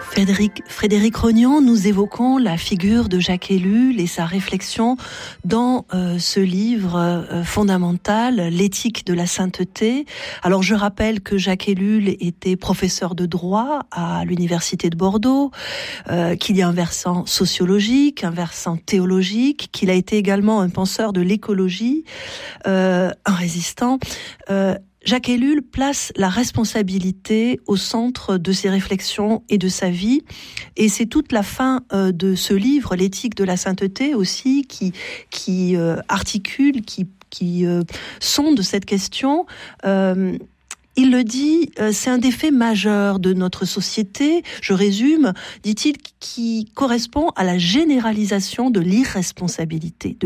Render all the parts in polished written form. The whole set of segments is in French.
Frédéric Rognan, nous évoquons la figure de Jacques Ellul et sa réflexion dans ce livre fondamental, L'éthique de la sainteté. Alors je rappelle que Jacques Ellul était professeur de droit à l'université de Bordeaux, qu'il y a un versant sociologique, un versant théologique, qu'il a été également un penseur de l'écologie, un résistant. Jacques Ellul place la responsabilité au centre de ses réflexions et de sa vie. Et c'est toute la fin de ce livre, L'éthique de la sainteté aussi, qui articule, qui sonde cette question. Il le dit, c'est un des faits majeurs de notre société, je résume, dit-il, qui correspond à la généralisation de l'irresponsabilité.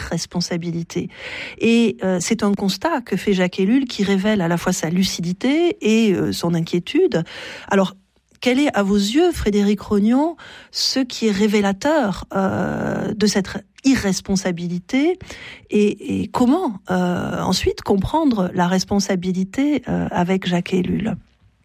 Et c'est un constat que fait Jacques Ellul qui révèle à la fois sa lucidité et son inquiétude. Alors, quel est, à vos yeux, Frédéric Rognan, ce qui est révélateur de cette irresponsabilité et comment ensuite comprendre la responsabilité avec Jacques Ellul?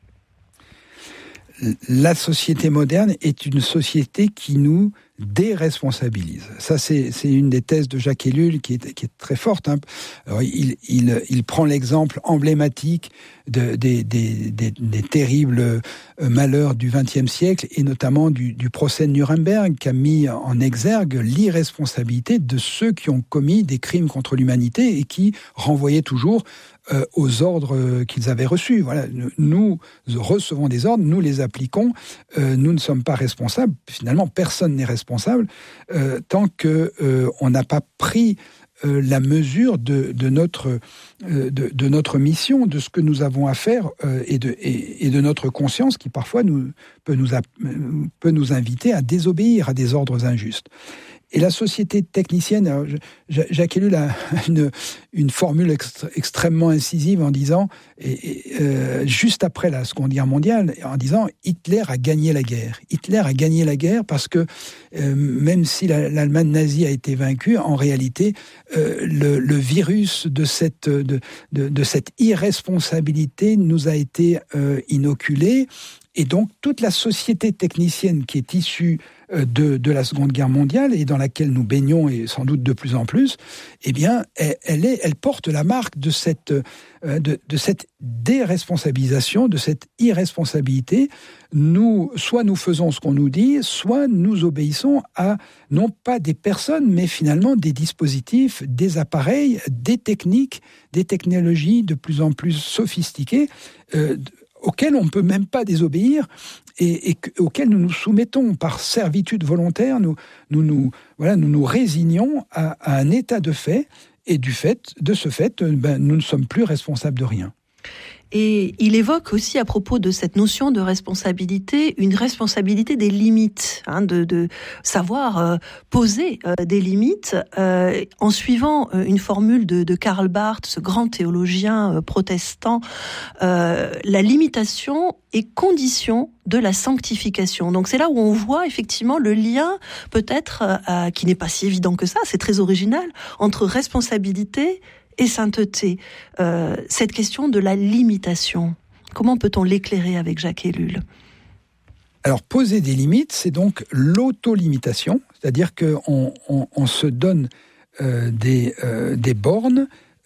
La société moderne est une société qui nous déresponsabilise. Ça, c'est une des thèses de Jacques Ellul qui est très forte. Hein. Alors, il prend l'exemple emblématique des terribles malheurs du XXe siècle et notamment du procès de Nuremberg qui a mis en exergue l'irresponsabilité de ceux qui ont commis des crimes contre l'humanité et qui renvoyaient toujours aux ordres qu'ils avaient reçus. Voilà, nous recevons des ordres, nous les appliquons, nous ne sommes pas responsables. Finalement, personne n'est responsable tant qu'on n'a pas pris la mesure de notre mission, de ce que nous avons à faire et de notre conscience qui parfois peut nous inviter à désobéir à des ordres injustes. Et la société technicienne, alors Jacques Ellul a une formule extrêmement incisive en disant, juste après la Seconde Guerre mondiale, en disant Hitler a gagné la guerre. Hitler a gagné la guerre parce que même si l'Allemagne nazie a été vaincue, en réalité, le virus de cette irresponsabilité nous a été inoculé. Et donc, toute la société technicienne qui est issue de la Seconde Guerre mondiale et dans laquelle nous baignons, et sans doute de plus en plus, eh bien, elle porte la marque de cette déresponsabilisation, de cette irresponsabilité. Soit nous faisons ce qu'on nous dit, soit nous obéissons à, non pas des personnes, mais finalement des dispositifs, des appareils, des techniques, des technologies de plus en plus sophistiquées, auxquels on ne peut même pas désobéir et auxquels nous nous soumettons par servitude volontaire. Nous nous résignons à un état de fait et de ce fait, nous ne sommes plus responsables de rien. Et il évoque aussi à propos de cette notion de responsabilité, une responsabilité des limites, de savoir poser des limites en suivant une formule de Karl Barth, ce grand théologien protestant. La limitation est condition de la sanctification. Donc c'est là où on voit effectivement le lien, peut-être, qui n'est pas si évident que ça, c'est très original, entre responsabilité et sainteté, cette question de la limitation. Comment peut-on l'éclairer avec Jacques Ellul ? Alors, poser des limites, c'est donc l'auto-limitation, c'est-à-dire qu'on se donne des bornes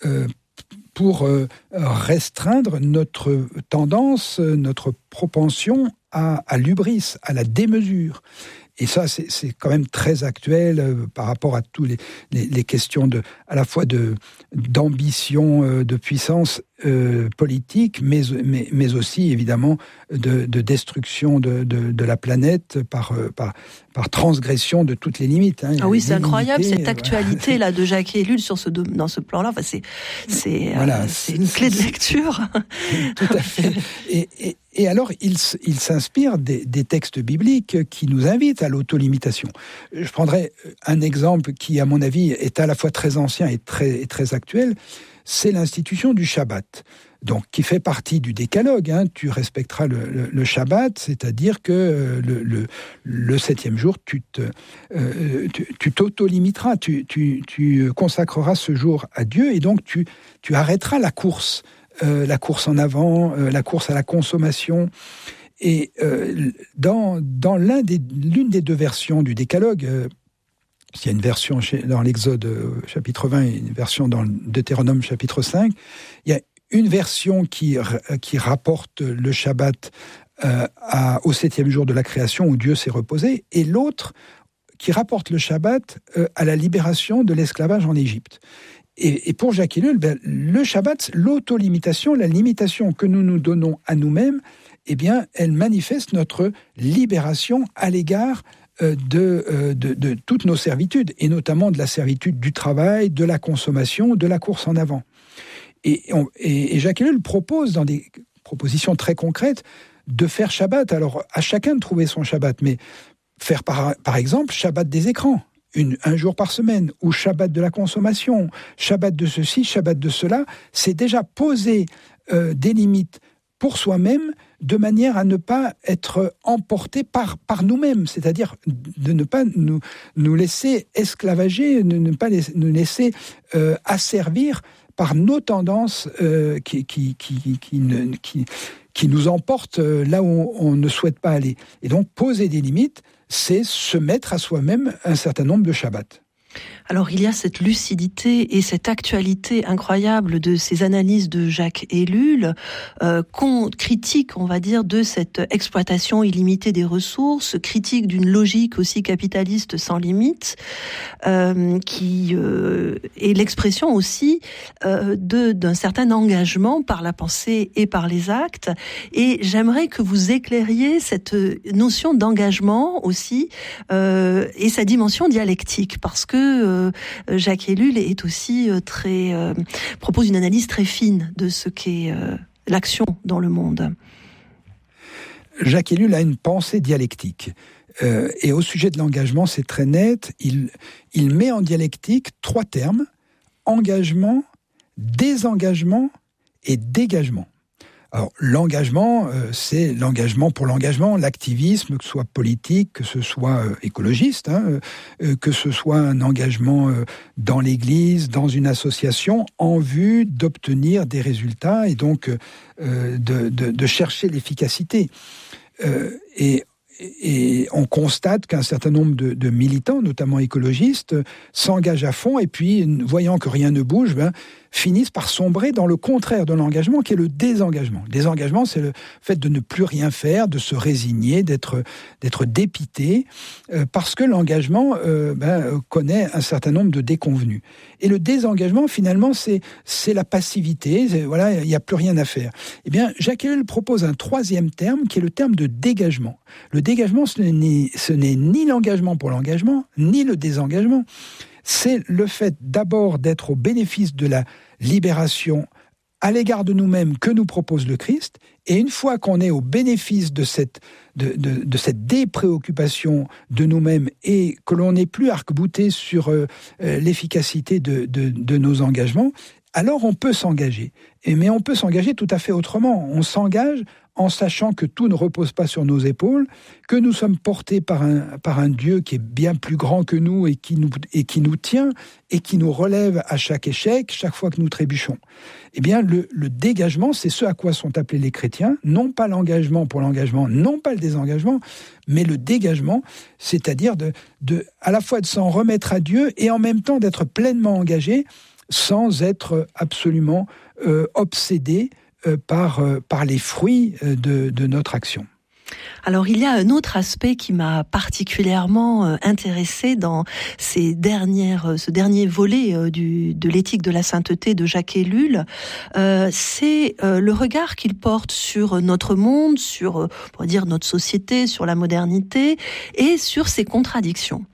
pour restreindre notre tendance, notre propension à l'hubris, à la démesure. Et ça, c'est quand même très actuel par rapport à tous les questions à la fois d'ambition, de puissance politique, mais aussi évidemment de destruction de la planète par transgression de toutes les limites. Hein. Ah oui, c'est incroyable cette actualité là de Jacques Ellul dans ce plan-là. Enfin, c'est une clé de lecture. Tout à fait. Et alors, il s'inspire des textes bibliques qui nous invitent à l'autolimitation. Je prendrai un exemple qui, à mon avis, est à la fois très ancien et très actuel. C'est l'institution du Shabbat, donc qui fait partie du décalogue. Hein. Tu respecteras le Shabbat, c'est-à-dire que le 7e jour, tu t'auto-limiteras, tu consacreras ce jour à Dieu, et donc tu arrêteras la course en avant, la course à la consommation. Et dans l'une des deux versions du Décalogue, il y a une version dans l'Exode chapitre 20 et une version dans le Deutéronome chapitre 5, il y a une version qui rapporte le Shabbat au 7e jour de la création où Dieu s'est reposé, et l'autre qui rapporte le Shabbat à la libération de l'esclavage en Égypte. Et pour Jacques Ellul, le Shabbat, l'autolimitation, la limitation que nous nous donnons à nous-mêmes, eh bien, elle manifeste notre libération à l'égard de toutes nos servitudes, et notamment de la servitude du travail, de la consommation, de la course en avant. Et Jacques Ellul propose, dans des propositions très concrètes, de faire Shabbat. Alors, à chacun de trouver son Shabbat, mais faire par exemple Shabbat des écrans, un jour par semaine, ou Shabbat de la consommation, Shabbat de ceci, Shabbat de cela, c'est déjà poser des limites pour soi-même, de manière à ne pas être emporté par nous-mêmes, c'est-à-dire de ne pas nous laisser esclavager, de ne pas nous laisser asservir par nos tendances qui nous emportent là où on ne souhaite pas aller. Et donc, poser des limites, c'est se mettre à soi-même un certain nombre de Shabbats. Alors il y a cette lucidité et cette actualité incroyable de ces analyses de Jacques Ellul, critique, on va dire, de cette exploitation illimitée des ressources, critique d'une logique aussi capitaliste sans limite, qui est l'expression aussi d'un certain engagement par la pensée et par les actes. Et j'aimerais que vous éclairiez cette notion d'engagement aussi et sa dimension dialectique, parce que Jacques Ellul est aussi propose une analyse très fine de ce qu'est l'action dans le monde. Jacques Ellul a une pensée dialectique. Et au sujet de l'engagement, c'est très net. Il met en dialectique 3 termes: engagement, désengagement et dégagement. Alors, l'engagement, c'est l'engagement pour l'engagement, l'activisme, que ce soit politique, que ce soit écologiste, que ce soit un engagement dans l'Église, dans une association, en vue d'obtenir des résultats et donc de chercher l'efficacité. Et on constate qu'un certain nombre de militants, notamment écologistes, s'engagent à fond et puis, voyant que rien ne bouge, finissent par sombrer dans le contraire de l'engagement, qui est le désengagement. Le désengagement, c'est le fait de ne plus rien faire, de se résigner, d'être dépité, parce que l'engagement connaît un certain nombre de déconvenues. Et le désengagement, finalement, c'est la passivité. Voilà, il n'y a plus rien à faire. Eh bien, Jacques Ellul propose un 3e terme, qui est le terme de dégagement. Le dégagement, ce n'est ni l'engagement pour l'engagement, ni le désengagement. C'est le fait d'abord d'être au bénéfice de la libération à l'égard de nous-mêmes que nous propose le Christ, et une fois qu'on est au bénéfice de cette dépréoccupation de nous-mêmes et que l'on n'est plus arc-bouté sur l'efficacité de nos engagements, alors on peut s'engager. Mais on peut s'engager tout à fait autrement. On s'engage en sachant que tout ne repose pas sur nos épaules, que nous sommes portés par un Dieu qui est bien plus grand que nous et qui nous tient et qui nous relève à chaque échec, chaque fois que nous trébuchons. Eh bien, le dégagement, c'est ce à quoi sont appelés les chrétiens, non pas l'engagement pour l'engagement, non pas le désengagement, mais le dégagement, c'est-à-dire à la fois de s'en remettre à Dieu et en même temps d'être pleinement engagé sans être absolument obsédé par les fruits de notre action. Alors il y a un autre aspect qui m'a particulièrement intéressé dans ce dernier volet de l'éthique de la sainteté de Jacques Ellul, c'est le regard qu'il porte sur notre monde, sur, on pourrait dire, notre société, sur la modernité et sur ses contradictions.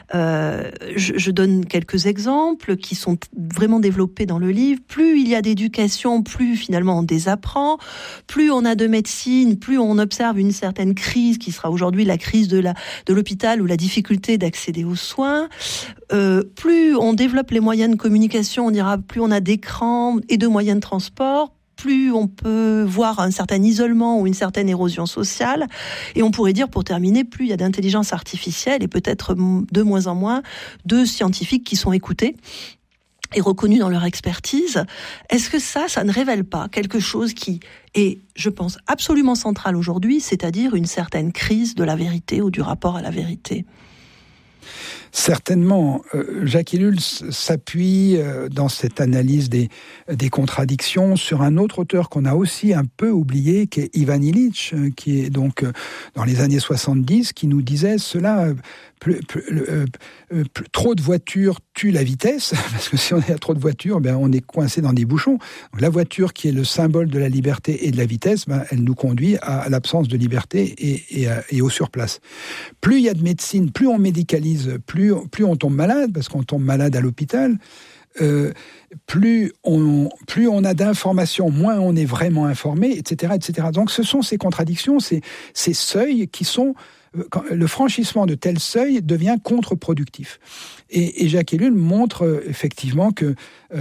Je donne quelques exemples qui sont vraiment développés dans le livre. Plus il y a d'éducation, plus finalement on désapprend, plus on a de médecine, plus on observe une certaine crise qui sera aujourd'hui la crise de l'hôpital ou la difficulté d'accéder aux soins. Plus on développe les moyens de communication, on dira plus on a d'écrans et de moyens de transport, plus on peut voir un certain isolement ou une certaine érosion sociale. Et on pourrait dire, pour terminer, plus il y a d'intelligence artificielle et peut-être de moins en moins de scientifiques qui sont écoutés. et reconnus dans leur expertise. Est-ce que ça ne révèle pas quelque chose qui est, je pense, absolument central aujourd'hui, c'est-à-dire une certaine crise de la vérité ou du rapport à la vérité ? Certainement, Jacques Ellul s'appuie dans cette analyse des contradictions sur un autre auteur qu'on a aussi un peu oublié, qui est Ivan Illich, qui est donc dans les années 70, qui nous disait cela. Trop de voitures tue la vitesse, parce que si on a trop de voitures, on est coincé dans des bouchons. Donc, la voiture, qui est le symbole de la liberté et de la vitesse, elle nous conduit à l'absence de liberté et au surplace. Plus il y a de médecine, plus on médicalise, plus on tombe malade, parce qu'on tombe malade à l'hôpital. Plus on a d'informations, moins on est vraiment informé, etc., etc. Donc ce sont ces contradictions, ces seuils qui sont... Le franchissement de tels seuils devient contre-productif. Et Jacques Ellul montre effectivement que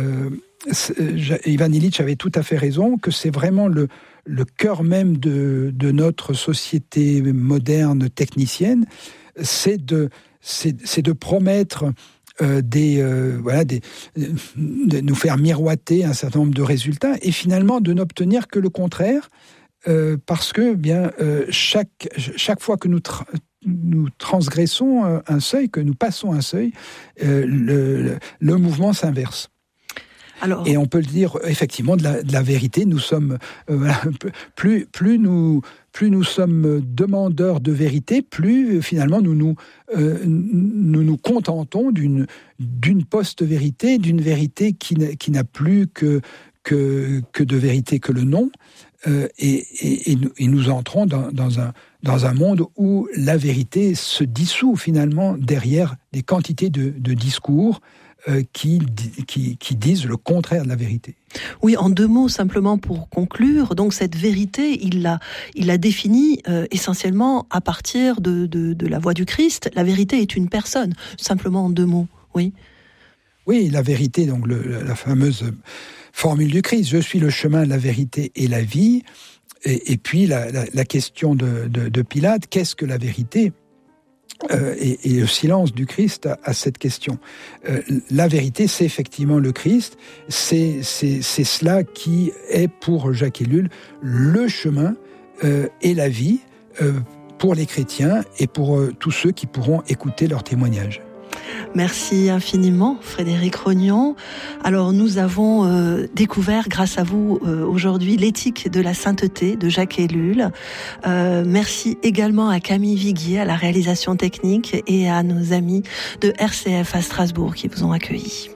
Ivan Illich avait tout à fait raison, que c'est vraiment le cœur même de notre société moderne technicienne, c'est de promettre de nous faire miroiter un certain nombre de résultats et finalement de n'obtenir que le contraire. Parce que chaque fois que nous transgressons un seuil, que nous passons un seuil, le mouvement s'inverse. Alors... Et on peut le dire effectivement de la vérité. Nous sommes plus nous sommes demandeurs de vérité, plus finalement nous nous contentons d'une post-vérité, d'une vérité qui n'a plus que de vérité que le non. Et nous entrons dans un monde où la vérité se dissout finalement derrière des quantités de discours qui disent le contraire de la vérité. Oui, en 2 mots simplement pour conclure. Donc cette vérité, il l'a définie essentiellement à partir de la voix du Christ. La vérité est une personne, simplement en 2 mots. Oui. Oui, la vérité, donc la fameuse formule du Christ, je suis le chemin, la vérité et la vie. Et puis la question de Pilate, qu'est-ce que la vérité ? Et le silence du Christ à cette question. La vérité, c'est effectivement le Christ. C'est cela qui est pour Jacques Ellul le chemin et la vie pour les chrétiens et pour tous ceux qui pourront écouter leur témoignage. Merci infiniment, Frédéric Rognon. Alors, nous avons découvert, grâce à vous, aujourd'hui, l'éthique de la sainteté de Jacques Ellul. Merci également à Camille Viguier, à la réalisation technique, et à nos amis de RCF à Strasbourg qui vous ont accueillis.